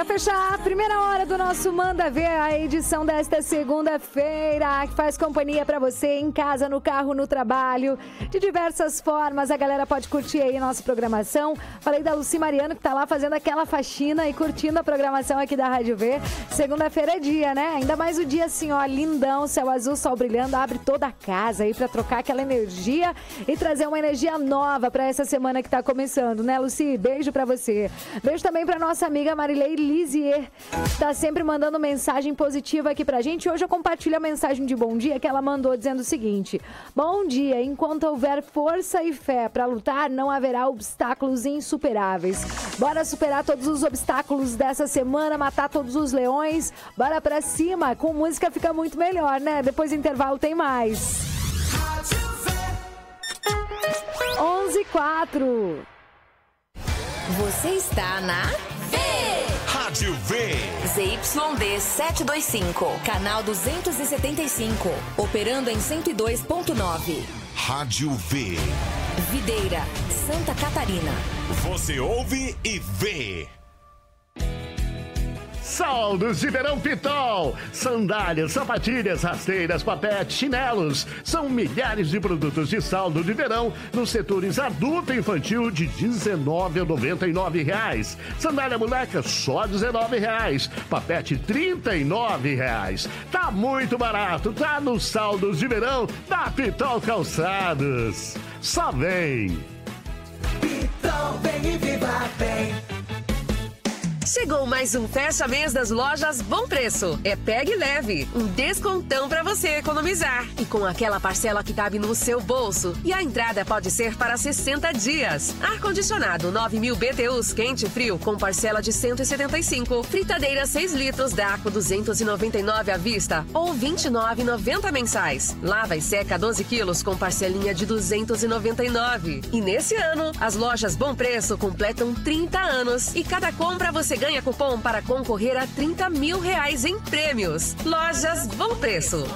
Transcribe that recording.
Para fechar a primeira hora do nosso Manda Ver, a edição desta segunda-feira, que faz companhia para você em casa, no carro, no trabalho, de diversas formas. A galera pode curtir aí a nossa programação. Falei da Lucy Mariano, que tá lá fazendo aquela faxina e curtindo a programação aqui da Rádio V. Segunda-feira é dia, né? Ainda mais o dia assim, ó, lindão, céu azul, sol brilhando, abre toda a casa aí para trocar aquela energia e trazer uma energia nova para essa semana que tá começando, né, Lucy? Beijo para você. Beijo também para nossa amiga Marilei Lisier, tá sempre mandando mensagem positiva aqui pra gente. Hoje eu compartilho a mensagem de bom dia que ela mandou dizendo o seguinte: bom dia, enquanto houver força e fé pra lutar, não haverá obstáculos insuperáveis. Bora superar todos os obstáculos dessa semana, matar todos os leões. Bora pra cima, com música fica muito melhor, né? Depois do intervalo tem mais. 11:04. Você está na Rádio V. ZYD 725, canal 275, operando em 102.9. Rádio V. Videira, Santa Catarina. Você ouve e vê. Saldos de verão Pitol. Sandálias, sapatilhas, rasteiras, papete, chinelos. São milhares de produtos de saldo de verão nos setores adulto e infantil de R$19,99. Sandália moleca só R$19. Papete R$39. Tá muito barato, tá nos saldos de verão da Pitol Calçados. Só vem. Pitol, vem e viva bem. Chegou mais um fecha-mês das lojas Bom Preço. É Pegue Leve, um descontão pra você economizar. E com aquela parcela que cabe no seu bolso. E a entrada pode ser para 60 dias. Ar-condicionado 9.000 BTUs quente e frio com parcela de 175. Fritadeira 6 litros da Aqua 299 à vista ou 29,90 mensais. Lava e seca 12 quilos com parcelinha de 299. E nesse ano, as lojas Bom Preço completam 30 anos. E cada compra você ganha cupom para concorrer a R$30 mil em prêmios. Lojas Bom Preço.